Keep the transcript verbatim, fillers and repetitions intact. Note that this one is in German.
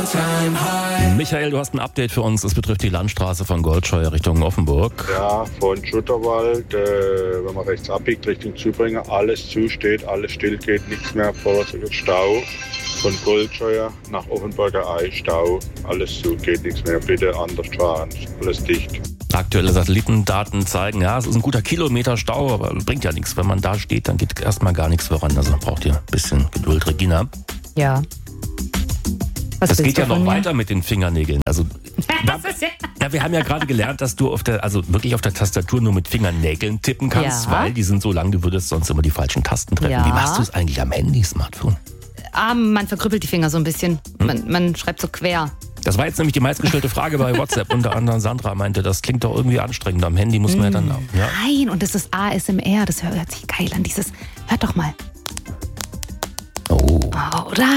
Michael, du hast ein Update für uns. Es betrifft die Landstraße von Goldscheuer Richtung Offenburg. Ja, von Schutterwald, äh, wenn man rechts abbiegt Richtung Zübringer, alles zusteht, alles still geht, nichts mehr vor, Stau. Von Goldscheuer nach Offenburger Ei, Stau, alles zu, geht nichts mehr, bitte anders fahren, alles dicht. Aktuelle Satellitendaten zeigen, ja, es ist ein guter Kilometer Stau, aber bringt ja nichts. Wenn man da steht, dann geht erstmal gar nichts voran. Also braucht ihr ein bisschen Geduld, Regina. Ja. Was das willst geht du ja noch von mir? weiter mit den Fingernägeln. Also, da, ja, wir haben ja gerade gelernt, dass du auf der, also wirklich auf der Tastatur nur mit Fingernägeln tippen kannst, Ja. weil die sind so lang, du würdest sonst immer die falschen Tasten treffen. Ja. Wie machst du es eigentlich am Handy, Smartphone? Ah, man verkrüppelt die Finger so ein bisschen. Man, man schreibt so quer. Das war jetzt nämlich die meistgestellte Frage bei WhatsApp. Unter anderem Sandra meinte, das klingt doch irgendwie anstrengend. Am Handy muss man ja dann auch. Ja. Nein, und das ist A S M R. Das hört sich geil an. Dieses, hört doch mal. Oh. Oder?